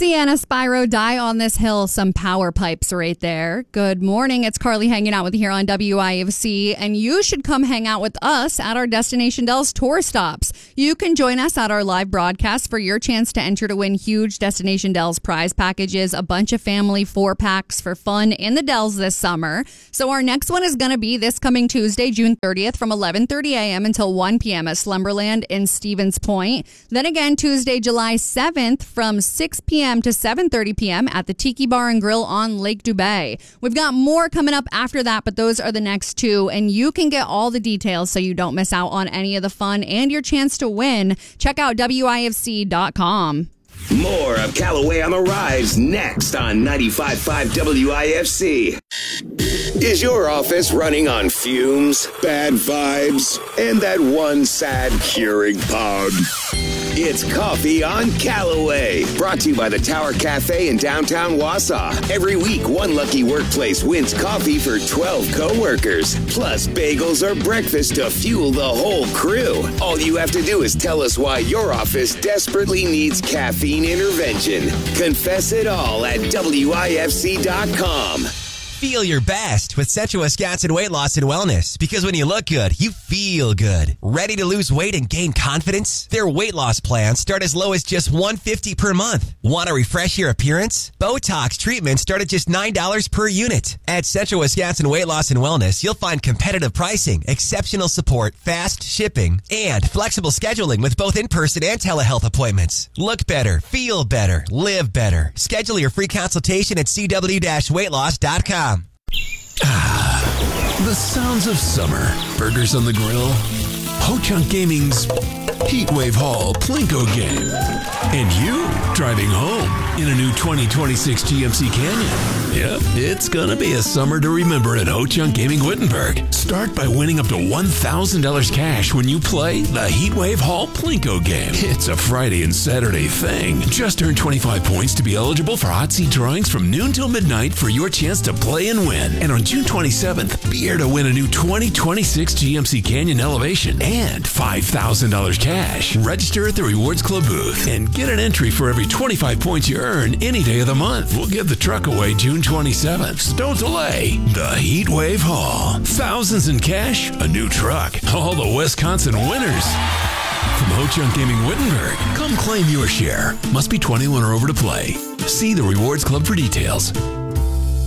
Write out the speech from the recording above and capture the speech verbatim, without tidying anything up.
Sienna Spyro, Die on This Hill, some power pipes right there. Good morning. It's Carly hanging out with you here on W I F C, and you should come hang out with us at our Destination Dells tour stops. You can join us at our live broadcast for your chance to enter to win huge Destination Dells prize packages, a bunch of family four packs for fun in the Dells this summer. So our next one is going to be this coming Tuesday, June thirtieth from eleven thirty a.m. until one p.m. at Slumberland in Stevens Point. Then again, Tuesday, July seventh from six p.m. to seven thirty p.m. at the Tiki Bar and Grill on Lake Dubay. We've got more coming up after that, but those are the next two, and you can get all the details so you don't miss out on any of the fun and your chance to win. Check out W I F C dot com. More of Callaway on the Rise next on ninety-five point five W I F C. Is your office running on fumes, bad vibes, and that one sad Keurig pod? It's Coffee on Callaway, brought to you by the Tower Cafe in downtown Wausau. Every week, one lucky workplace wins coffee for twelve coworkers, plus bagels or breakfast to fuel the whole crew. All you have to do is tell us why your office desperately needs caffeine intervention. Confess it all at W I F C dot com. Feel your best with Central Wisconsin Weight Loss and Wellness, because when you look good, you feel good. Ready to lose weight and gain confidence? Their weight loss plans start as low as just one hundred fifty dollars per month. Want to refresh your appearance? Botox treatments start at just nine dollars per unit. At Central Wisconsin Weight Loss and Wellness, you'll find competitive pricing, exceptional support, fast shipping, and flexible scheduling with both in-person and telehealth appointments. Look better, feel better, live better. Schedule your free consultation at c w dash weight loss dot com. Ah, the sounds of summer. Burgers on the grill. Ho-Chunk Gaming's Heatwave Hall Plinko game. And you driving home in a new twenty twenty-six G M C Canyon. Yep, it's gonna be a summer to remember at Ho-Chunk Gaming Wittenberg. Start by winning up to one thousand dollars cash when you play the Heatwave Hall Plinko game. It's a Friday and Saturday thing. Just earn twenty-five points to be eligible for hot seat drawings from noon till midnight for your chance to play and win. And on June twenty-seventh, be here to win a new twenty twenty-six G M C Canyon Elevation and five thousand dollars cash. Register at the Rewards Club booth and get an entry for every twenty-five points you earn any day of the month. We'll give the truck away June twenty-seventh, so don't delay. The Heatwave Hall. Thousands in cash, a new truck. All the Wisconsin winners. From Ho-Chunk Gaming Wittenberg, come claim your share. Must be twenty-one or over to play. See the Rewards Club for details.